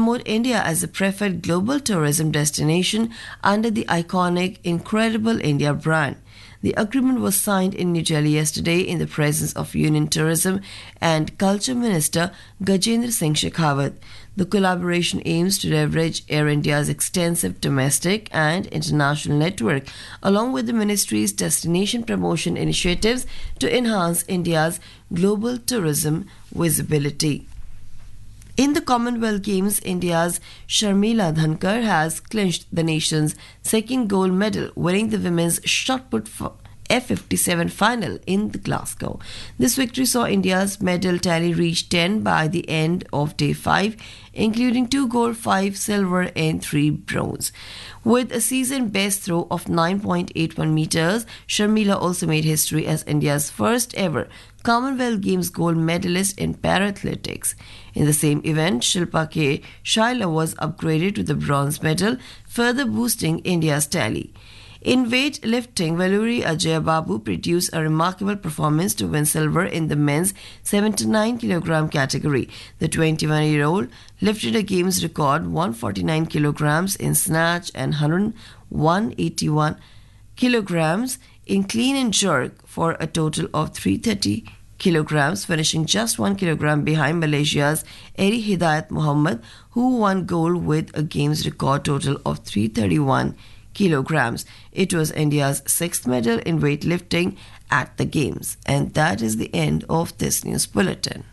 promote India as a preferred global tourism destination under the iconic Incredible India brand. The agreement was signed in New Delhi yesterday in the presence of Union Tourism and Culture Minister Gajendra Singh Shekhawat. The collaboration aims to leverage Air India's extensive domestic and international network, along with the ministry's destination promotion initiatives, to enhance India's global tourism visibility. In the Commonwealth Games, India's Sharmila Dhankar has clinched the nation's second gold medal, winning the women's shot put F57 final in Glasgow. This victory saw India's medal tally reach 10 by the end of day 5, including 2 gold, 5 silver, and 3 bronze. With a season best throw of 9.81 meters, Sharmila also made history as India's first ever Commonwealth Games gold medalist in para-athletics. In the same event, Shilpa K. Shaila was upgraded to the bronze medal, further boosting India's tally. In weightlifting, Valluri Ajay Babu produced a remarkable performance to win silver in the men's 79 kg category. The 21-year-old lifted a games record 149 kilograms in snatch and 181 kilograms in clean and jerk for a total of 330 kilograms, finishing just 1 kilogram behind Malaysia's Eri Hidayat Muhammad, who won gold with a games record total of 331 kilograms. It was India's 6th medal in weightlifting at the Games. And that is the end of this news bulletin.